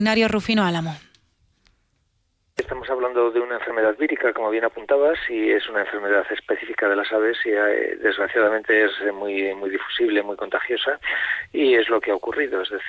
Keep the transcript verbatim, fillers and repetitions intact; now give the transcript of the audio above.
Nario Rufino Álamo. Estamos hablando de una enfermedad vírica, como bien apuntabas, y es una enfermedad específica de las aves y eh, desgraciadamente es muy muy difusible, muy contagiosa, y es lo que ha ocurrido. Es decir,